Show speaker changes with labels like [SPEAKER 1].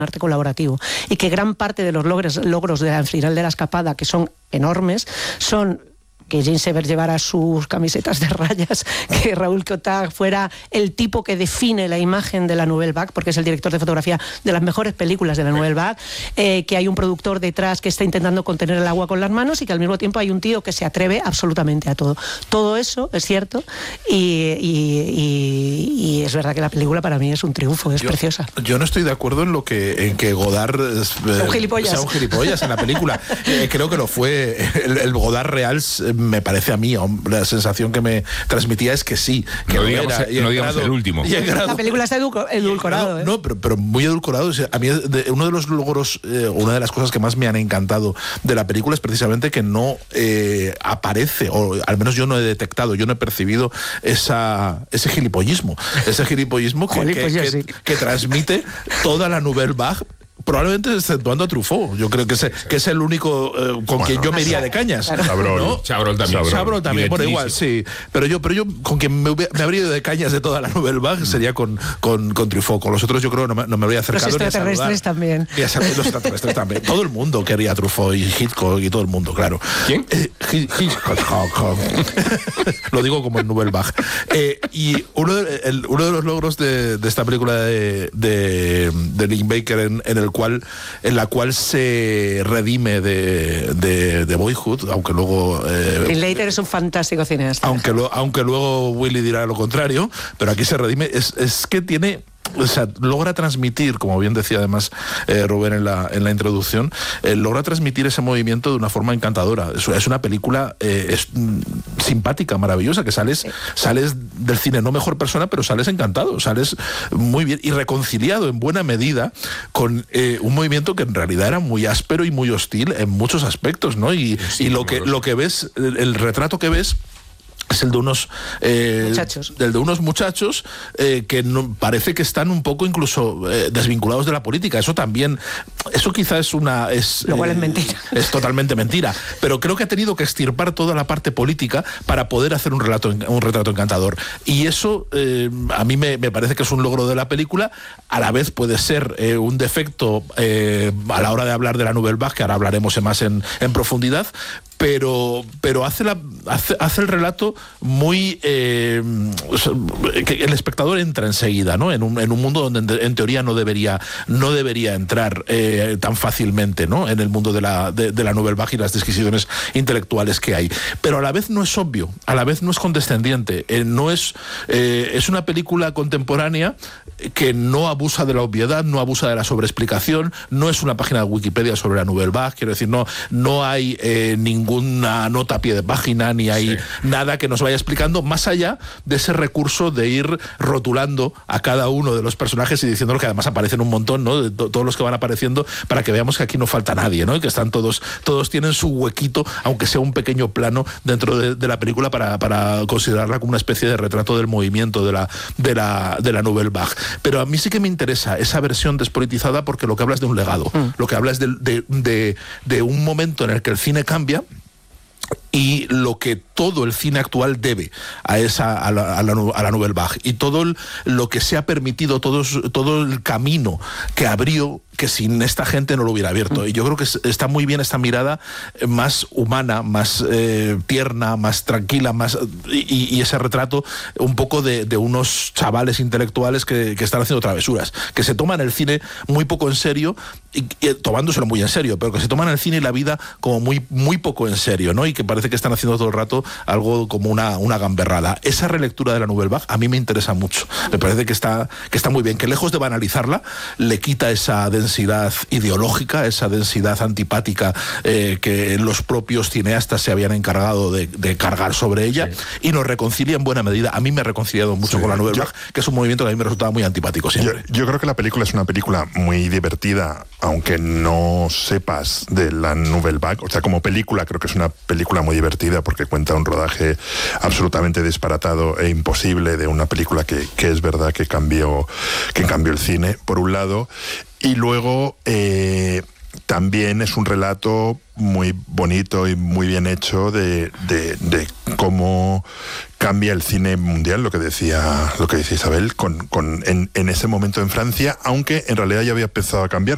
[SPEAKER 1] arte colaborativo, y que gran parte de los logros del final de la escapada, que son enormes, son que James Sever llevara sus camisetas de rayas, que Raúl Cotard fuera el tipo que define la imagen de la Nouvelle Vague, porque es el director de fotografía de las mejores películas de la Nouvelle Vague, que hay un productor detrás que está intentando contener el agua con las manos y que al mismo tiempo hay un tío que se atreve absolutamente a todo. Todo eso es cierto y es verdad que la película para mí es un triunfo, es preciosa.
[SPEAKER 2] Yo no estoy de acuerdo en que Godard sea un gilipollas en la película. Creo que lo fue. El Godard real me parece a mí, la sensación que me transmitía es que sí. Que
[SPEAKER 3] no digamos el último.
[SPEAKER 1] La película está edulcorado.
[SPEAKER 2] No, pero muy edulcorado. O sea, a mí uno de los logros, una de las cosas que más me han encantado de la película es precisamente que no aparece, o al menos yo no he detectado, yo no he percibido ese gilipollismo. Ese gilipollismo que transmite toda la Nouvelle Vague. Probablemente exceptuando a Truffaut. Yo creo que es el único con quien yo me iría de cañas.
[SPEAKER 3] Chabrol también.
[SPEAKER 2] Bueno, igual, sí. Pero yo con quien me habría ido de cañas de toda la Nouvelle Vague sería con Truffaut. Con los otros yo creo no me habría acercado.
[SPEAKER 1] Los extraterrestres también.
[SPEAKER 2] Los extraterrestres también. Todo el mundo quería a Truffaut y Hitchcock y todo el mundo, claro.
[SPEAKER 3] ¿Quién?
[SPEAKER 2] Hitchcock. Lo digo como en Nouvelle Vague. Y uno de los logros de esta película de Lynn Baker en la cual se redime de Boyhood, aunque luego
[SPEAKER 1] Linklater es un fantástico cineasta.
[SPEAKER 2] Aunque luego Willy dirá lo contrario, pero aquí se redime, es que tiene... O sea, logra transmitir, como bien decía además Rubén en la introducción, logra transmitir ese movimiento de una forma encantadora. Es una película simpática, maravillosa, que sales del cine no mejor persona, pero sales encantado, sales muy bien y reconciliado en buena medida con un movimiento que en realidad era muy áspero y muy hostil en muchos aspectos, ¿no? Y lo que ves, el retrato que ves es el de unos muchachos que parece que están un poco incluso desvinculados de la política. Eso quizá es
[SPEAKER 1] lo cual es mentira.
[SPEAKER 2] Es totalmente mentira. Pero creo que ha tenido que extirpar toda la parte política para poder hacer un retrato encantador. Y eso a mí me parece que es un logro de la película. A la vez puede ser un defecto a la hora de hablar de la Nouvelle Vague, que ahora hablaremos más en profundidad. Pero hace el relato muy... que el espectador entra enseguida, ¿no? En un mundo donde en teoría no debería entrar tan fácilmente, ¿no? En el mundo de la Nouvelle Vague y las disquisiciones intelectuales que hay. Pero a la vez no es obvio, a la vez no es condescendiente. Es una película contemporánea que no abusa de la obviedad, no abusa de la sobreexplicación, no es una página de Wikipedia sobre la Nouvelle Vague, quiero decir, no hay ninguna nota a pie de página, ni hay nada que nos vaya explicando, más allá de ese recurso de ir rotulando a cada uno de los personajes y diciéndolo, que además aparecen un montón, ¿no? De todos los que van apareciendo, para que veamos que aquí no falta nadie, ¿no? Y que están todos tienen su huequito, aunque sea un pequeño plano dentro de la película, para considerarla como una especie de retrato del movimiento de la Nouvelle Vague. Pero a mí sí que me interesa esa versión despolitizada, porque lo que hablas de un legado, lo que hablas de un momento en el que el cine cambia, y lo que todo el cine actual debe a la Nouvelle Vague, y todo lo que se ha permitido, todo el camino que abrió, que sin esta gente no lo hubiera abierto. Y yo creo que está muy bien esta mirada más humana, más tierna, más tranquila, y ese retrato un poco de unos chavales intelectuales que están haciendo travesuras, que se toman el cine muy poco en serio, y tomándoselo muy en serio, pero que se toman el cine y la vida como muy, muy poco en serio, ¿no? Y que parece que están haciendo todo el rato algo como una gamberrada. Esa relectura de la Nouvelle Vague a mí me interesa mucho. Me parece que está muy bien, que lejos de banalizarla, le quita esa densidad ideológica, esa densidad antipática que los propios cineastas se habían encargado de cargar sobre ella, y nos reconcilia en buena medida. A mí me ha reconciliado mucho con la Nouvelle Vague, que es un movimiento que a mí me resultaba muy antipático siempre.
[SPEAKER 4] Yo creo que la película es una película muy divertida, aunque no sepas de la Nouvelle Vague. O sea, como película creo que es una película muy divertida, porque cuenta un rodaje absolutamente disparatado e imposible de una película que es verdad que cambió el cine, por un lado, y luego también es un relato muy bonito y muy bien hecho de cómo cambia el cine mundial, lo que decía Isabel, en ese momento en Francia, aunque en realidad ya había empezado a cambiar,